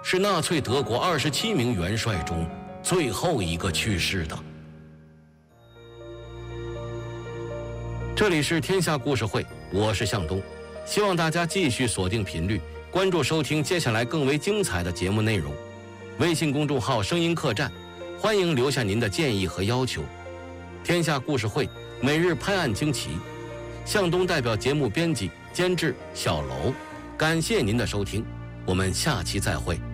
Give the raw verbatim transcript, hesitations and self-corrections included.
是纳粹德国二十七名元帅中最后一个去世的。这里是天下故事会，我是向东，希望大家继续锁定频率，关注收听接下来更为精彩的节目内容。微信公众号声音客栈，欢迎留下您的建议和要求。天下故事会每日拍案惊奇，向东代表节目编辑监制小楼，感谢您的收听，我们下期再会。